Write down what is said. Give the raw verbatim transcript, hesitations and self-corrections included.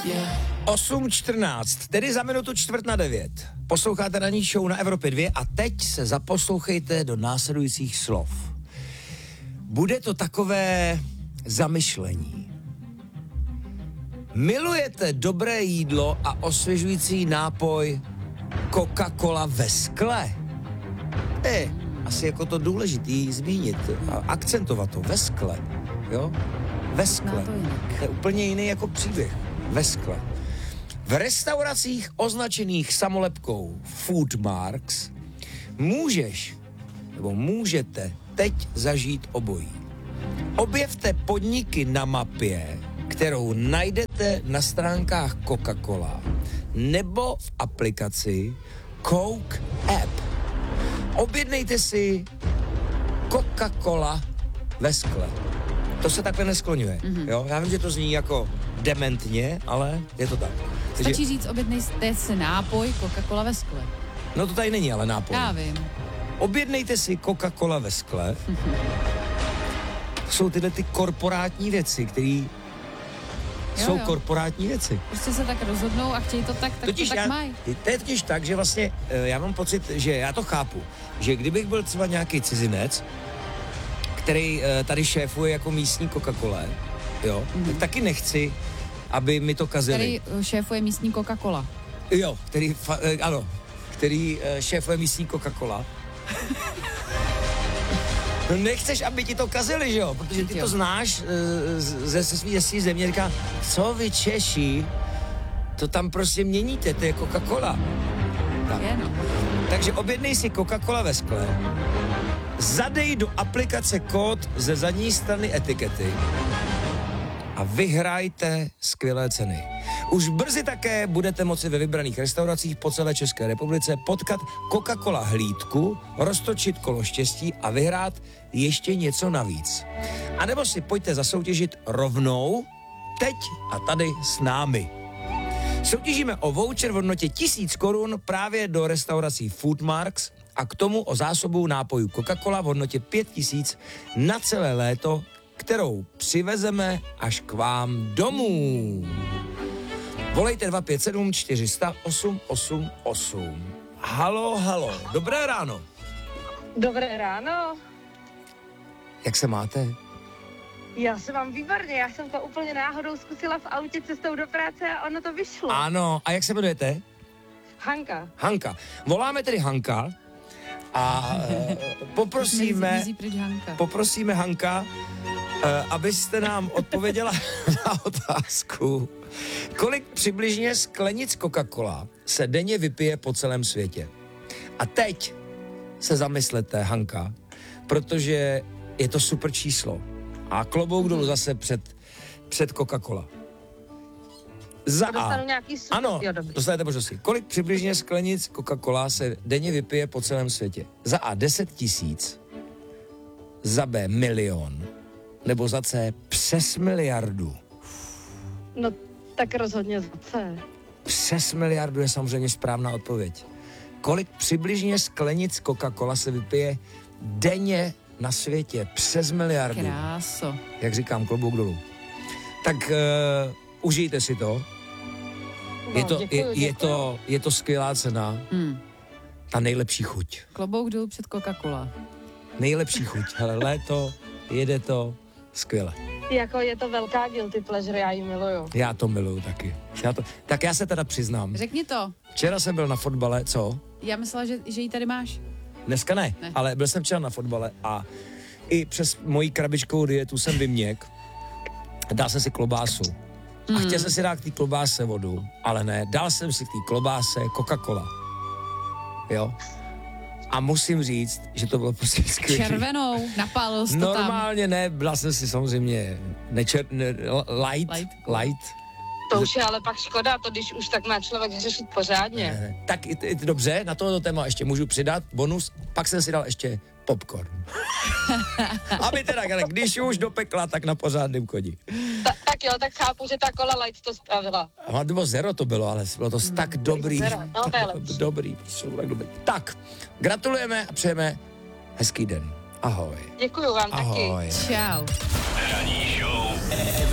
osm čtrnáct, tedy za minutu čtvrt na devět. Posloucháte ranní show na Evropě dva a teď se zaposlouchejte do následujících slov. Bude to takové zamyšlení. Milujete dobré jídlo a osvěžující nápoj Coca-Cola ve skle? Je asi jako to důležitý zmínit a akcentovat to ve skle, jo? Ve skle. To je úplně jiný jako příběh. Ve skle. V restauracích označených samolepkou Food Marks můžeš, nebo můžete teď zažít obojí. Objevte podniky na mapě, kterou najdete na stránkách Coca-Cola nebo v aplikaci Coke App. Objednejte si Coca-Cola ve skle. To se takhle neskloňuje, mm-hmm. jo? Já vím, že to zní jako dementně, ale je to tak. Stačí Takže... říct, objednejte si nápoj Coca-Cola ve skle. No to tady není ale nápoj. Já vím. Objednejte si Coca-Cola ve skle. Mm-hmm. To jsou tyhle ty korporátní věci, které jsou jo. korporátní věci. Prostě se tak rozhodnou a chtějí to tak, tak totiž to tak já, mají. To je totiž tak, že vlastně já mám pocit, že já to chápu, že kdybych byl třeba nějaký cizinec, který tady šéfuje jako místní Coca-Cola, jo, mm. tak taky nechci, aby mi to kazili. Který šéfuje místní Coca-Cola. Jo, který, fa, ano, který šéfuje místní Coca-Cola. No nechceš, aby ti to kazili, že jo, protože ty to znáš ze, ze svý země, říká, co vy Češi, to tam prostě měníte, to je Coca-Cola. Tak. Je, no. Takže objednej si Coca-Cola ve skle, zadej do aplikace kód ze zadní strany etikety a vyhrajte skvělé ceny. Už brzy také budete moci ve vybraných restauracích po celé České republice potkat Coca-Cola hlídku, roztočit kolo štěstí a vyhrát ještě něco navíc. A nebo si pojďte zasoutěžit rovnou, teď a tady s námi. Soutěžíme o voucher v hodnotě tisíc korun právě do restaurací Food Marks a k tomu o zásobu nápojů Coca-Cola v hodnotě pět tisíc na celé léto, kterou přivezeme až k vám domů. Volejte dva pět sedm čtyři sta osm osm osm. Halo, halo, dobré ráno. Dobré ráno. Jak se máte? Já se mám výborně, já jsem to úplně náhodou zkusila v autě cestou do práce a ono to vyšlo. Ano, a jak se jmenujete? Hanka. Hanka. Voláme tedy Hanka a e, poprosíme, poprosíme Hanka, e, abyste nám odpověděla na otázku, kolik přibližně sklenic Coca-Cola se denně vypije po celém světě. A teď se zamyslete, Hanka, protože je to super číslo. A klobouk dolů zase před, před Coca-Cola. Za A. Ano, dostanete možnosti. Kolik přibližně sklenic Coca-Cola se denně vypije po celém světě? Za A deset tisíc, za B milion, nebo za C přes miliardu? No, tak rozhodně za C. Přes miliardu je samozřejmě správná odpověď. Kolik přibližně sklenic Coca-Cola se vypije denně na světě? Přes miliardu. Kráso. Jak říkám, klobouk dolů. Tak uh, užijte si to. No, je, to děkuju, je, děkuju. je, to, je to skvělá cena. Hmm. Ta nejlepší chuť. Klobouk dolů před Coca-Cola. Nejlepší chuť. Hele, léto, jede to, skvěle. Jako je to velká guilty pleasure, já ji miluju. Já to miluju taky. Já to, tak já se teda přiznám. Řekni to. Včera jsem byl na fotbale, co? Já myslela, že, že ji tady máš. Dneska ne, ne, ale byl jsem včera na fotbale a i přes moji krabičkovou dietu jsem vyměk. Dal jsem si klobásu. A chtěl jsem si dát k té klobáse vodu, ale ne, dal jsem si k té klobáse Coca-Cola. Jo? A musím říct, že to bylo prostě skvělé. Červenou, napálil jsi to tam. Normálně ne, dal jsem si samozřejmě nečer, ne, light, light, light. To už je ale pak škoda, to když už tak má člověk řešit pořádně. Ne, ne. Tak i, i, dobře, na tohoto téma ještě můžu přidat bonus, pak jsem si dal ještě popcorn. Aby teda, když už do pekla, tak na pořádným kodí. Ta, tak jo, tak chápu, že ta Cola Light to spravila. A nebo zero to bylo, ale bylo to hmm, tak dobrý. Zero, no to je lepší. Dobrý, prostě tak dobrý. Tak, gratulujeme a přejeme hezký den. Ahoj. Děkuju vám Ahoj. taky. Čau. Ranní show